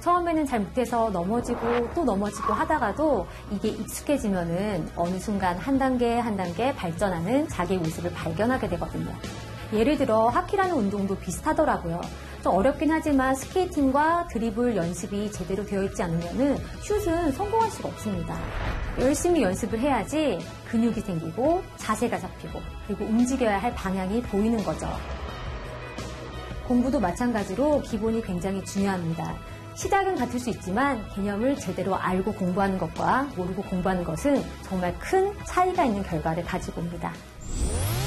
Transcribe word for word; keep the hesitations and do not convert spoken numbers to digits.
처음에는 잘 못해서 넘어지고 또 넘어지고 하다가도 이게 익숙해지면은 어느 순간 한 단계 한 단계 발전하는 자기의 모습을 발견하게 되거든요. 예를 들어 하키라는 운동도 비슷하더라고요. 좀 어렵긴 하지만 스케이팅과 드리블 연습이 제대로 되어 있지 않으면은 슛은 성공할 수가 없습니다. 열심히 연습을 해야지 근육이 생기고 자세가 잡히고 그리고 움직여야 할 방향이 보이는 거죠. 공부도 마찬가지로 기본이 굉장히 중요합니다. 시작은 같을 수 있지만 개념을 제대로 알고 공부하는 것과 모르고 공부하는 것은 정말 큰 차이가 있는 결과를 가지고 옵니다.